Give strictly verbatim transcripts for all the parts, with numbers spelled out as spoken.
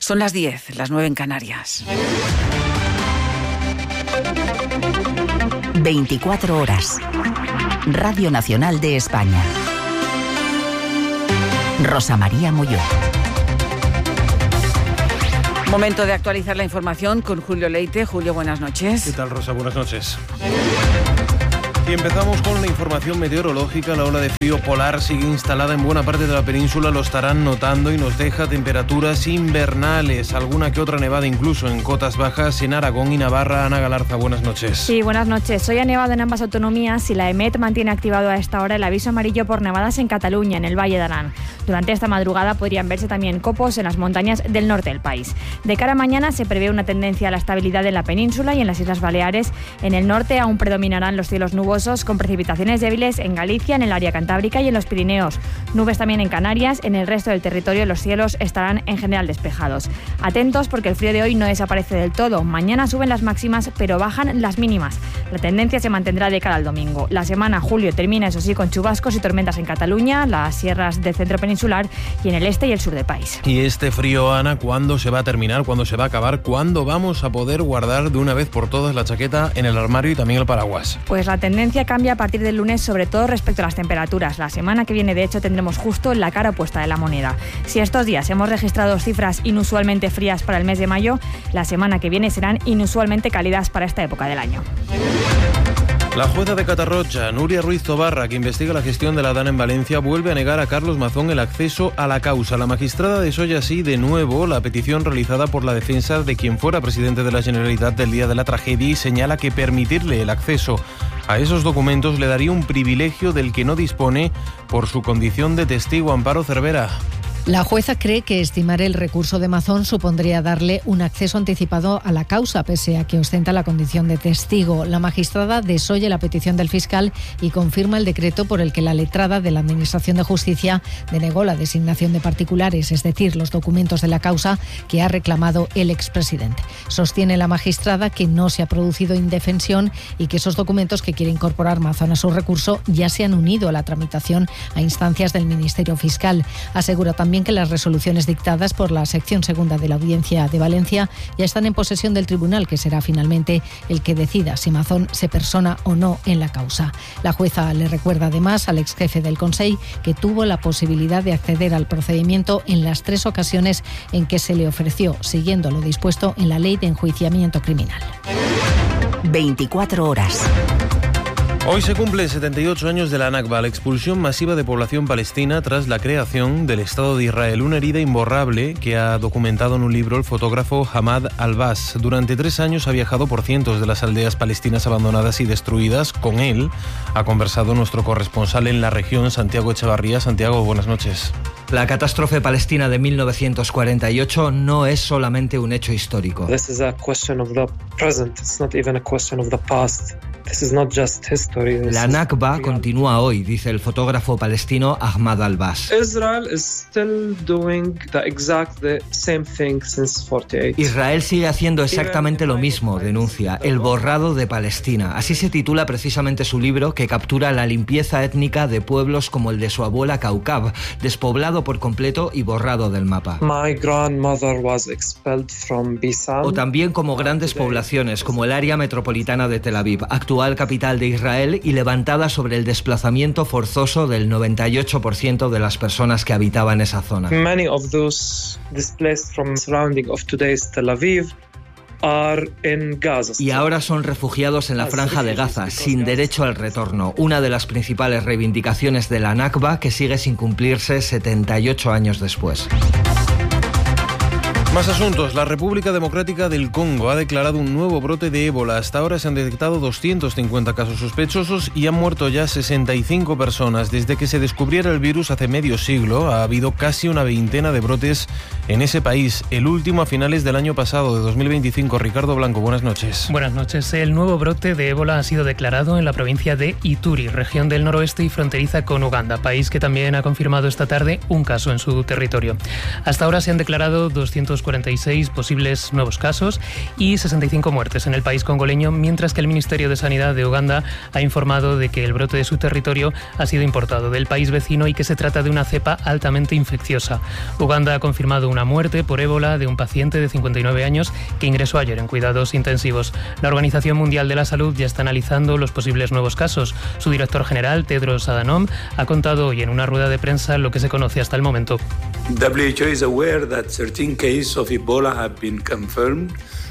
Son las diez, las nueve en Canarias. veinticuatro horas. Radio Nacional de España. Rosa María Molló. Momento de actualizar la información con Julio Leite. Julio, buenas noches. ¿Qué tal, Rosa? Buenas noches. Y empezamos con la información meteorológica. La ola de frío polar sigue instalada en buena parte de la península. Lo estarán notando y nos deja temperaturas invernales. Alguna que otra nevada incluso en cotas bajas en Aragón y Navarra. Ana Galarza, buenas noches. Sí, buenas noches. Hoy ha nevado en ambas autonomías y la EMET mantiene activado a esta hora el aviso amarillo por nevadas en Cataluña, en el Valle de Arán. Durante esta madrugada podrían verse también copos en las montañas del norte del país. De cara a mañana se prevé una tendencia a la estabilidad en la península y en las Islas Baleares. En el norte aún predominarán los cielos nubosos, con precipitaciones débiles en Galicia, en el área cantábrica y en los Pirineos. Nubes también en Canarias. En el resto del territorio los cielos estarán en general despejados. Atentos porque el frío de hoy no desaparece del todo. Mañana suben las máximas pero bajan las mínimas. La tendencia se mantendrá de cara al domingo. La semana julio termina, eso sí, con chubascos y tormentas en Cataluña, las sierras del centro peninsular y en el este y el sur del país. Y este frío, Ana, ¿cuándo se va a terminar? ¿Cuándo se va a acabar? ¿Cuándo vamos a poder guardar de una vez por todas la chaqueta en el armario y también el paraguas? Pues la tendencia cambia a partir del lunes, sobre todo respecto a las temperaturas. La semana que viene, de hecho, tendremos justo la cara opuesta de la moneda. Si estos días hemos registrado cifras inusualmente frías para el mes de mayo, la semana que viene serán inusualmente cálidas para esta época del año. La jueza de Catarroja, Nuria Ruiz Tobarra, que investiga la gestión de la DANA en Valencia, vuelve a negar a Carlos Mazón el acceso a la causa. La magistrada desoye así de nuevo la petición realizada por la defensa de quien fuera presidente de la Generalitat del día de la tragedia y señala que permitirle el acceso a esos documentos le daría un privilegio del que no dispone por su condición de testigo. Amparo Cervera. La jueza cree que estimar el recurso de Mazón supondría darle un acceso anticipado a la causa, pese a que ostenta la condición de testigo. La magistrada desoye la petición del fiscal y confirma el decreto por el que la letrada de la Administración de Justicia denegó la designación de particulares, es decir, los documentos de la causa que ha reclamado el expresidente. Sostiene la magistrada que no se ha producido indefensión y que esos documentos que quiere incorporar Mazón a su recurso ya se han unido a la tramitación a instancias del Ministerio Fiscal. Asegura también que las resoluciones dictadas por la sección segunda de la Audiencia de Valencia ya están en posesión del tribunal, que será finalmente el que decida si Mazón se persona o no en la causa. La jueza le recuerda además al ex jefe del Consell que tuvo la posibilidad de acceder al procedimiento en las tres ocasiones en que se le ofreció, siguiendo lo dispuesto en la Ley de Enjuiciamiento Criminal. veinticuatro horas. Hoy se cumplen setenta y ocho años de la Nakba, la expulsión masiva de población palestina tras la creación del Estado de Israel, una herida imborrable que ha documentado en un libro el fotógrafo Hamad Albaz. Durante tres años ha viajado por cientos de las aldeas palestinas abandonadas y destruidas. Con él ha conversado nuestro corresponsal en la región, Santiago Echevarría. Santiago, buenas noches. La catástrofe palestina de mil novecientos cuarenta y ocho no es solamente un hecho histórico. This is a question of the present. It's not even a question of the past. This is not just history. This La Nakba continúa hoy, dice el fotógrafo palestino Ahmad Albaz. Israel is still doing the exact the same thing since forty-eight. Israel sigue haciendo exactamente lo mismo, denuncia, el borrado de Palestina. Así se titula precisamente su libro, que captura la limpieza étnica de pueblos como el de su abuela Kaukab, despoblado por completo y borrado del mapa. My grandmother was expelled from Bisan. O también como grandes poblaciones como el área metropolitana de Tel Aviv, actual capital de Israel y levantada sobre el desplazamiento forzoso del noventa y ocho por ciento de las personas que habitaban esa zona. Many of those displaced from surrounding of today's Tel Aviv are in Gaza. Y ahora son refugiados en la franja de Gaza, sin derecho al retorno, una de las principales reivindicaciones de la Nakba que sigue sin cumplirse setenta y ocho años después. Más asuntos. La República Democrática del Congo ha declarado un nuevo brote de ébola. Hasta ahora se han detectado doscientos cincuenta casos sospechosos y han muerto ya sesenta y cinco personas. Desde que se descubriera el virus hace medio siglo, ha habido casi una veintena de brotes en ese país. El último a finales del año pasado, de dos mil veinticinco. Ricardo Blanco, buenas noches. Buenas noches. El nuevo brote de ébola ha sido declarado en la provincia de Ituri, región del noroeste y fronteriza con Uganda, país que también ha confirmado esta tarde un caso en su territorio. Hasta ahora se han declarado doscientos cuarenta y seis posibles nuevos casos y sesenta y cinco muertes en el país congoleño, mientras que el Ministerio de Sanidad de Uganda ha informado de que el brote de su territorio ha sido importado del país vecino y que se trata de una cepa altamente infecciosa. Uganda ha confirmado una muerte por ébola de un paciente de cincuenta y nueve años que ingresó ayer en cuidados intensivos. La Organización Mundial de la Salud ya está analizando los posibles nuevos casos. Su director general, Tedros Adhanom, ha contado hoy en una rueda de prensa lo que se conoce hasta el momento. W H O is aware that thirteen cases of Ebola have been confirmed.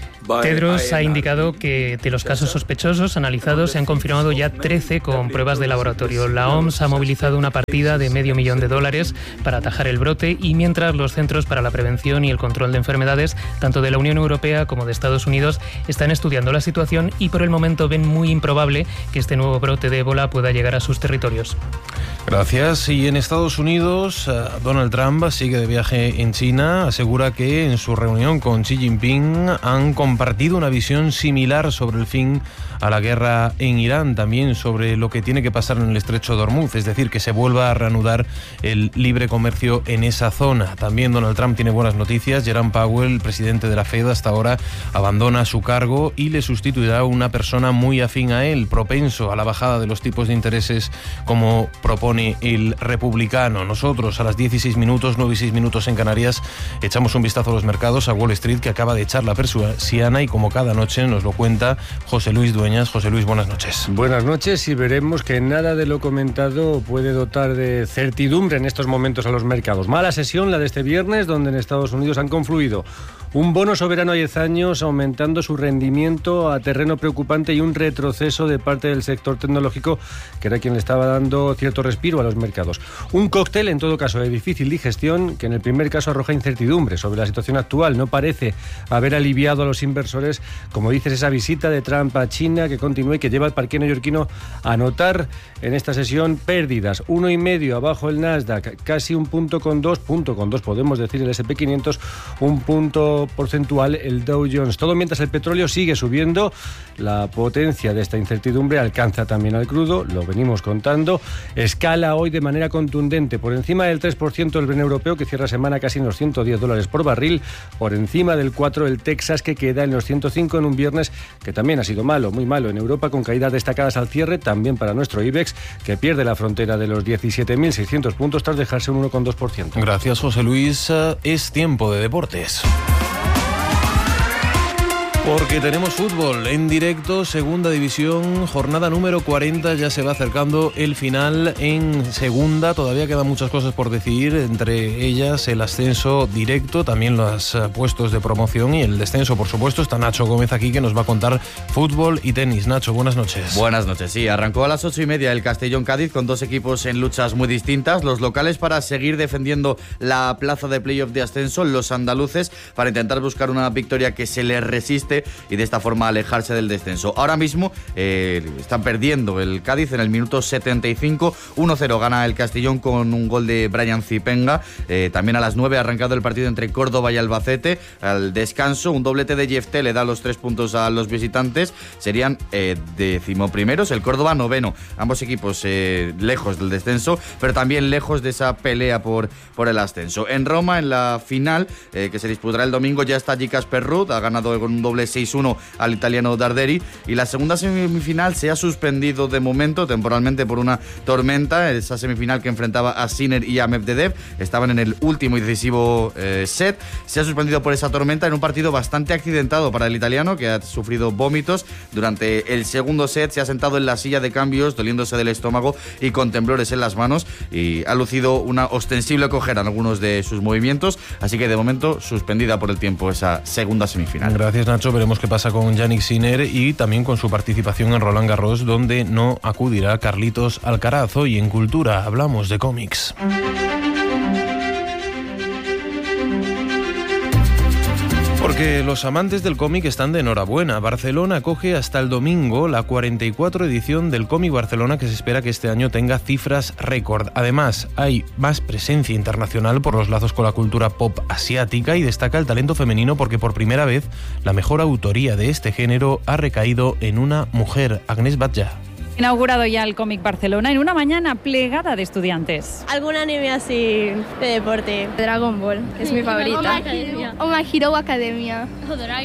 Tedros ha indicado que de los casos sospechosos analizados se han confirmado ya trece con pruebas de laboratorio. La O M S ha movilizado una partida de medio millón de dólares para atajar el brote y mientras los Centros para la Prevención y el Control de Enfermedades, tanto de la Unión Europea como de Estados Unidos, están estudiando la situación y por el momento ven muy improbable que este nuevo brote de ébola pueda llegar a sus territorios. Gracias. Y en Estados Unidos, Donald Trump sigue de viaje en China. Asegura que en su reunión con Xi Jinping han compartido una visión similar sobre el fin a la guerra en Irán, también sobre lo que tiene que pasar en el estrecho de Hormuz, es decir, que se vuelva a reanudar el libre comercio en esa zona. También Donald Trump tiene buenas noticias. Jerome Powell, el presidente de la Fed, hasta ahora abandona su cargo y le sustituirá una persona muy afín a él, propenso a la bajada de los tipos de intereses como propone el republicano. Nosotros a las dieciséis minutos, nueve y seis minutos en Canarias, echamos un vistazo a los mercados, a Wall Street, que acaba de echar la persiana y como cada noche nos lo cuenta José Luis Dueñas. José Luis, buenas noches. Buenas noches, y veremos que nada de lo comentado puede dotar de certidumbre en estos momentos a los mercados. Mala sesión la de este viernes, donde en Estados Unidos han confluido un bono soberano a diez años aumentando su rendimiento a terreno preocupante y un retroceso de parte del sector tecnológico, que era quien le estaba dando cierto respiro a los mercados. Un cóctel, en todo caso, de difícil digestión, que en el primer caso arroja incertidumbre sobre la situación actual. No parece haber aliviado a los inversores, como dices, esa visita de Trump a China que continúa y que lleva al parque neoyorquino a notar en esta sesión pérdidas. Uno y medio abajo el Nasdaq, casi un punto con dos, punto con dos podemos decir el ese and pe quinientos, un punto porcentual el Dow Jones. Todo mientras el petróleo sigue subiendo. La potencia de esta incertidumbre alcanza también al crudo, lo venimos contando. Escala hoy de manera contundente por encima del tres por ciento el Brent europeo, que cierra semana casi en los ciento diez dólares por barril, por encima del cuatro el Texas, que queda en los ciento cinco en un viernes que también ha sido malo, muy malo en Europa, con caídas destacadas al cierre, también para nuestro IBEX, que pierde la frontera de los diecisiete mil seiscientos puntos tras dejarse un uno coma dos por ciento. Gracias, José Luis. Es tiempo de deportes. Porque tenemos fútbol en directo, segunda división, jornada número cuarenta, ya se va acercando el final en segunda, todavía quedan muchas cosas por decidir, entre ellas el ascenso directo, también los puestos de promoción y el descenso, por supuesto. Está Nacho Gómez aquí, que nos va a contar fútbol y tenis. Nacho, buenas noches. Buenas noches, sí, arrancó a las ocho y media el Castellón-Cádiz con dos equipos en luchas muy distintas, los locales para seguir defendiendo la plaza de playoff de ascenso, los andaluces para intentar buscar una victoria que se les resiste y de esta forma alejarse del descenso. Ahora mismo eh, están perdiendo el Cádiz en el minuto setenta y cinco, uno cero gana el Castellón con un gol de Brian Zipenga. Eh, también a las nueve ha arrancado el partido entre Córdoba y Albacete. Al descanso, un doblete de Jefté le da los tres puntos a los visitantes. Serían eh, decimoprimeros, el Córdoba noveno. Ambos equipos eh, lejos del descenso, pero también lejos de esa pelea por, por el ascenso. En Roma, en la final, eh, que se disputará el domingo, ya está Gicas Perrut, ha ganado con un doble seis uno al italiano Darderi, y la segunda semifinal se ha suspendido de momento temporalmente por una tormenta. Esa semifinal que enfrentaba a Sinner y a Medvedev, estaban en el último y decisivo eh, set, se ha suspendido por esa tormenta en un partido bastante accidentado para el italiano, que ha sufrido vómitos durante el segundo set. Se ha sentado en la silla de cambios doliéndose del estómago y con temblores en las manos, y ha lucido una ostensible cojera en algunos de sus movimientos, así que de momento suspendida por el tiempo esa segunda semifinal. Gracias, Nacho. Veremos qué pasa con Yannick Sinner y también con su participación en Roland Garros, donde no acudirá Carlitos Alcaraz. Hoy en Cultura hablamos de cómics. Porque los amantes del cómic están de enhorabuena. Barcelona acoge hasta el domingo la cuarenta y cuatro edición del Cómic Barcelona, que se espera que este año tenga cifras récord. Además, hay más presencia internacional por los lazos con la cultura pop asiática, y destaca el talento femenino porque por primera vez la mejor autoría de este género ha recaído en una mujer. Agnès Batlla. Inaugurado ya el Cómic Barcelona en una mañana plegada de estudiantes. Algún anime así de deporte. Dragon Ball, que es mi favorita. O My Hero Academia. En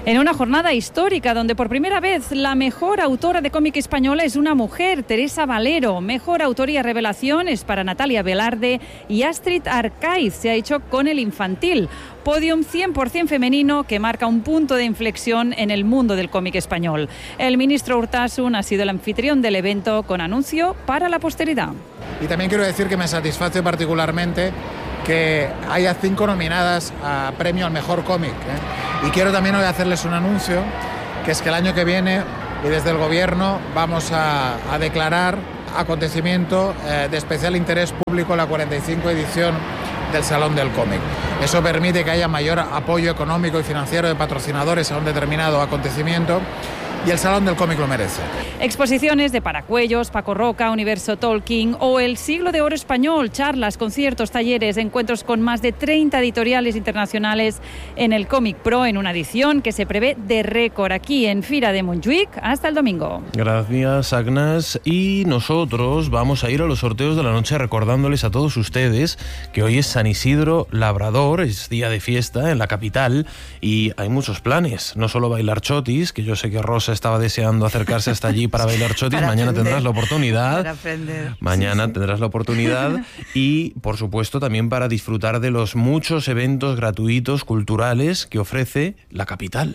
En una jornada histórica donde por primera vez la mejor autora de cómic española es una mujer, Teresa Valero. Mejor autoría revelación es para Natalia Velarde y Astrid Arcaiz se ha hecho con el infantil. Podium cien por ciento femenino que marca un punto de inflexión en el mundo del cómic español. El ministro Urtasun ha sido el anfitrión del evento con anuncio para la posteridad. Y también quiero decir que me satisface particularmente que haya cinco nominadas a premio al mejor cómic, ¿eh? Y quiero también hoy hacerles un anuncio, que es que el año que viene y desde el gobierno vamos a, a declarar acontecimiento eh, de especial interés público la cuarenta y cinco edición del Salón del Cómic. Eso permite que haya mayor apoyo económico y financiero de patrocinadores a un determinado acontecimiento y el Salón del Cómic lo merece. Exposiciones de Paracuellos, Paco Roca, Universo Tolkien o el Siglo de Oro Español, charlas, conciertos, talleres, encuentros con más de treinta editoriales internacionales en el Cómic Pro en una edición que se prevé de récord aquí en Fira de Montjuïc hasta el domingo. Gracias, Agnes. Y nosotros vamos a ir a los sorteos de la noche recordándoles a todos ustedes que hoy es San Isidro Labrador, es día de fiesta en la capital y hay muchos planes. No solo bailar chotis, que yo sé que Rosa estaba deseando acercarse hasta allí para bailar chotis. Para Mañana aprender. tendrás la oportunidad. Para aprender. Mañana sí, sí. tendrás la oportunidad y, por supuesto, también para disfrutar de los muchos eventos gratuitos culturales que ofrece la capital.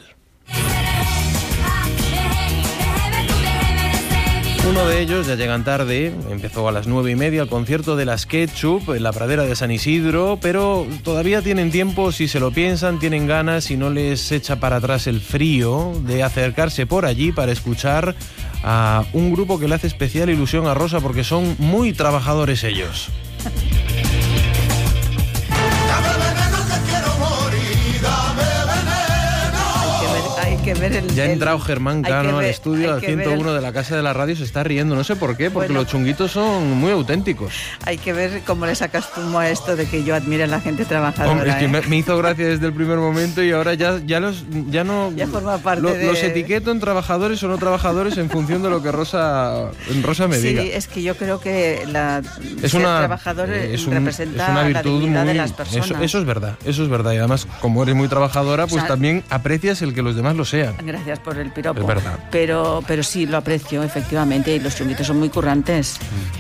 Uno de ellos, ya llegan tarde, empezó a las nueve y media el concierto de las Ketchup en la pradera de San Isidro, pero todavía tienen tiempo, si se lo piensan, tienen ganas y no les echa para atrás el frío de acercarse por allí para escuchar a un grupo que le hace especial ilusión a Rosa porque son muy trabajadores ellos. Que ver el, ya ha el, entrado Germán Cano al estudio, al ciento uno el... de la Casa de la Radio, se está riendo, no sé por qué, porque bueno, los chunguitos son muy auténticos. Hay que ver cómo le sacas tú a esto de que yo admire a la gente trabajadora. Hombre, es que ¿eh? me, me hizo gracia desde el primer momento y ahora ya, ya, los, ya no... Ya forma parte lo, de... Los etiqueto en trabajadores o no trabajadores en función de lo que Rosa, Rosa me sí, diga. Sí, es que yo creo que la, es ser una, trabajador es un, representa es una virtud la dignidad muy, de las personas. Eso, eso es verdad, eso es verdad. Y además, como eres muy trabajadora, pues o sea, también aprecias el que los demás lo sean. Gracias por el piropo. Es verdad. Pero, pero sí, lo aprecio, efectivamente, y los chunguitos son muy currantes.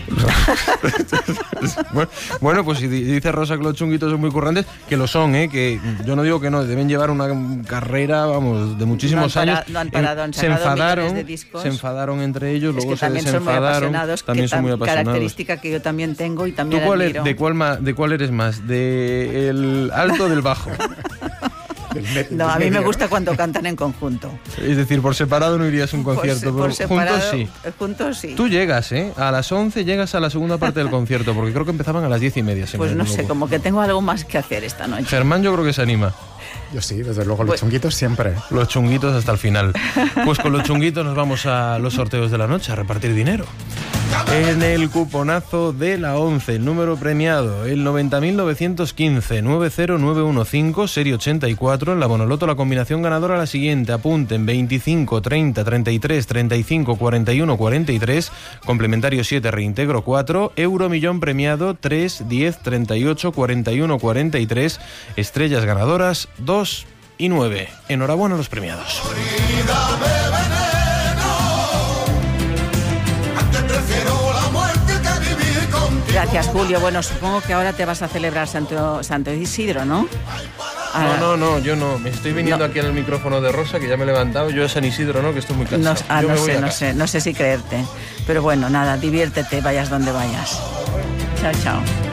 bueno, bueno, pues si dice Rosa que los chunguitos son muy currantes, que lo son, ¿eh? Que yo no digo que no, deben llevar una carrera, vamos, de muchísimos no han para, años. No han parado, han se enfadaron, de discos. se enfadaron entre ellos, es luego que se también desenfadaron. Son muy apasionados, también que son muy apasionados. Característica que yo también tengo y también ¿Tú cuál admiro. Es, de, cuál ma, ¿De cuál eres más? ¿De el alto o del bajo? No, a mí me gusta cuando cantan en conjunto. Es decir, por separado no irías a un concierto, por, por pero separado, juntos sí. Juntos sí. Tú llegas, ¿eh? A las once llegas a la segunda parte del concierto, porque creo que empezaban a las diez y media. Pues no sé, poco. Como que tengo algo más que hacer esta noche. Germán yo creo que se anima. Yo sí, desde luego, los pues, chunguitos siempre. Los chunguitos hasta el final. Pues con los chunguitos nos vamos a los sorteos de la noche, a repartir dinero. En el cuponazo de la once, el número premiado, el noventa mil novecientos quince, nueve cero nueve uno cinco, serie ochenta y cuatro. En la Bonoloto la combinación ganadora la siguiente. Apunten veinticinco, treinta, treinta y tres, treinta y cinco, cuarenta y uno, cuarenta y tres. Complementario siete, reintegro cuatro. Euromillón premiado tres, diez, treinta y ocho, cuarenta y uno, cuarenta y tres. Estrellas ganadoras dos y nueve. Enhorabuena a los premiados. Gracias, Julio. Bueno, supongo que ahora te vas a celebrar Santo, Santo Isidro, ¿no? Ahora... No, no, no, yo no. Me estoy viniendo no. aquí al micrófono de Rosa, que ya me he levantado. Yo a San Isidro, ¿no? Que estoy muy cansado. No, ah, no sé, no sé, no sé si creerte. Pero bueno, nada, diviértete, vayas donde vayas. Chao, chao.